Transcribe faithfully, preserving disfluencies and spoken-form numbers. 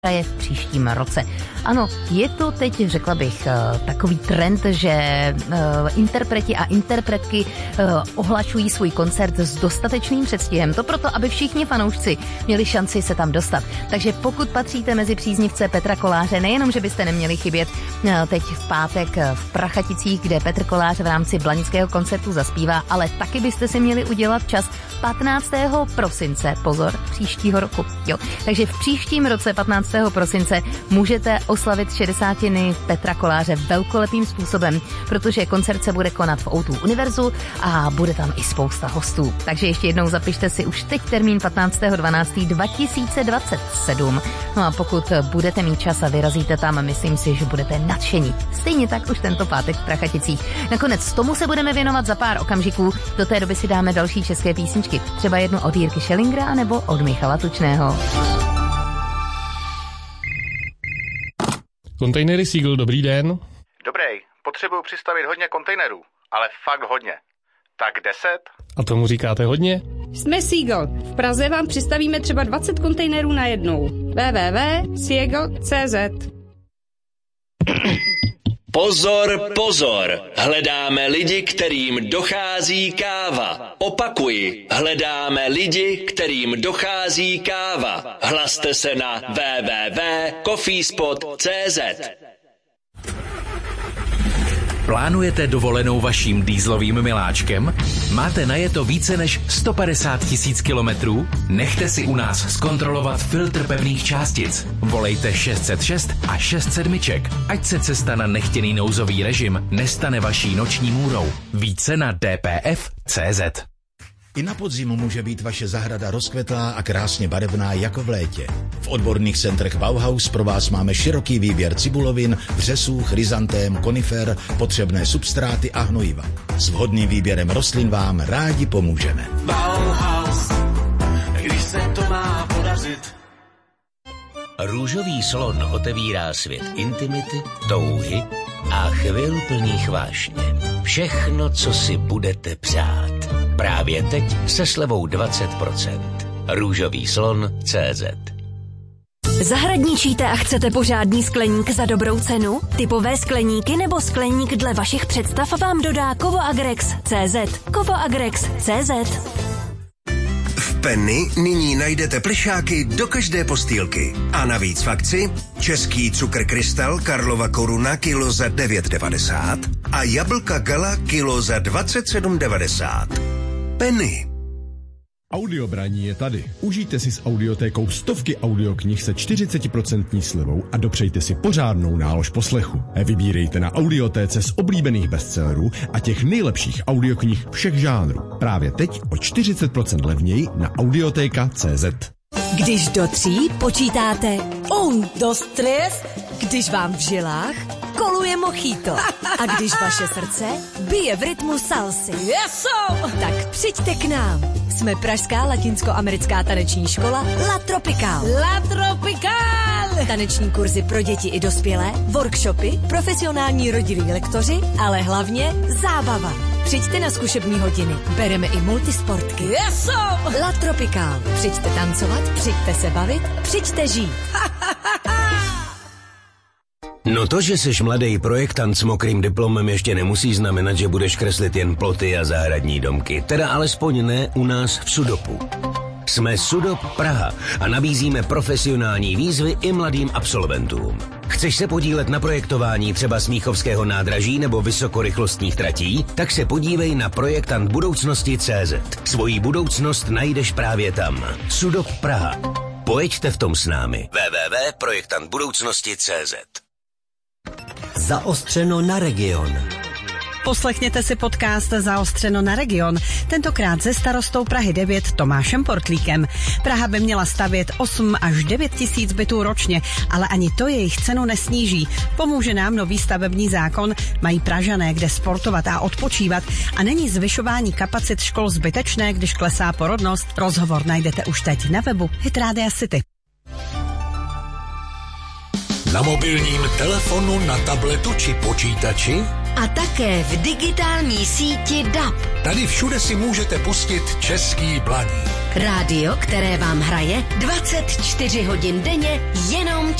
je v příštím roce. Ano, je to teď, řekla bych, takový trend, že interpreti a interpretky ohlašují svůj koncert s dostatečným předstihem. To proto, aby všichni fanoušci měli šanci se tam dostat. Takže pokud patříte mezi příznivce Petra Koláře, nejenom, že byste neměli chybět teď v pátek v Prachaticích, kde Petr Kolář v rámci blanického koncertu zaspívá, ale taky byste si měli udělat čas patnáctého prosince, pozor, příštího roku. Jo. Takže v příštím roce patnáctého prosince můžete oslavit šedesátiny Petra Koláře velkolepým způsobem, protože koncert se bude konat v ó dva Univerzu a bude tam i spousta hostů. Takže ještě jednou zapište si už teď termín patnáctého dvanáctého dva tisíce dvacet sedm. No a pokud budete mít čas a vyrazíte tam, myslím si, že budete nadšení. Stejně tak už tento pátek v Prachaticích. Nakonec tomu se budeme věnovat za pár okamžiků. Do té doby si dáme další české písničky. Třeba jednu od Jirky Schellingera nebo od Michala Tučného. Kontejnery Seagull, dobrý den. Dobrý, potřebuju přistavit hodně kontejnerů, ale fakt hodně. Tak deset? A tomu říkáte hodně? Jsme Seagull. V Praze vám přistavíme třeba dvacet kontejnerů na jednou. w w w tečka seagull tečka c z Pozor, pozor, hledáme lidi, kterým dochází káva. Opakuji, hledáme lidi, kterým dochází káva. Hlaste se na w w w tečka coffeespot tečka c z. Plánujete dovolenou vaším dýzlovým miláčkem? Máte najeto více než sto padesát tisíc kilometrů? Nechte si u nás zkontrolovat filtr pevných částic. Volejte šest set šest a šest sedmiček, ať se cesta na nechtěný nouzový režim nestane vaší noční můrou. Více na d p f tečka c z. I na podzim může být vaše zahrada rozkvetlá a krásně barevná jako v létě. V odborných centrech Bauhaus pro vás máme široký výběr cibulovin, vřesů, chryzantém, konifer, potřebné substráty a hnojiva. S vhodným výběrem rostlin vám rádi pomůžeme. Bauhaus, když se to má podařit. Růžový slon otevírá svět intimity, touhy a chvil plných vášně. Všechno, co si budete přát. Právě teď se slevou dvacet procent. Růžový slon tečka cé zet. Zahradničíte a chcete pořádný skleník za dobrou cenu? Typové skleníky nebo skleník dle vašich představ vám dodá Covoagrex tečka cé zet. Covoagrex tečka cé zet. V Penny nyní najdete plišáky do každé postýlky. A navíc v akci český cukr Krystal Karlova Koruna kilo za devět devadesát a jablka Gala kilo za dvacet sedm devadesát. Penny. Audiobraní je tady. Užijte si s audiotékou stovky audioknih se čtyřicet procent slevou a dopřejte si pořádnou nálož poslechu. Vybírejte na audiotéce z oblíbených bestsellerů a těch nejlepších audioknih všech žánrů. Právě teď o čtyřicet procent levněji na audiotéka tečka cé zet. Když do tří počítáte un, dos, tres, když vám v žilách koluje mojito a když vaše srdce bije v rytmu salsy. Yeso! Tak přijďte k nám. Jsme pražská latinskoamerická taneční škola La Tropical. La Tropical! Taneční kurzy pro děti i dospělé, workshopy, profesionální rodilí lektoři, ale hlavně zábava. Přijďte na zkušební hodiny. Bereme i multisportky. Yeso! La Tropical. Přijďte tancovat, přijďte se bavit, přijďte žít. No to, že jsi mladý projektant s mokrým diplomem, ještě nemusí znamenat, že budeš kreslit jen ploty a zahradní domky. Teda alespoň ne u nás v Sudopu. Jsme Sudop Praha a nabízíme profesionální výzvy i mladým absolventům. Chceš se podílet na projektování třeba Smíchovského nádraží nebo vysokorychlostních tratí? Tak se podívej na projektant budoucnosti tečka cé zet. Svoji budoucnost najdeš právě tam. Sudop Praha. Pojeďte v tom s námi. w w w tečka projektant budoucnosti tečka cé zet. Zaostřeno na region. Poslechněte si podcast Zaostřeno na region, tentokrát se starostou Prahy devět Tomášem Portlíkem. Praha by měla stavět osm až devět tisíc bytů ročně, ale ani to jejich cenu nesníží. Pomůže nám nový stavební zákon, mají Pražané kde sportovat a odpočívat a není zvyšování kapacit škol zbytečné, když klesá porodnost. Rozhovor najdete už teď na webu Hit Rádia City. Na mobilním telefonu, na tabletu či počítači A také v digitální síti D A B. Tady všude si můžete pustit Český Blaník. Rádio, které vám hraje dvacet čtyři hodin denně jenom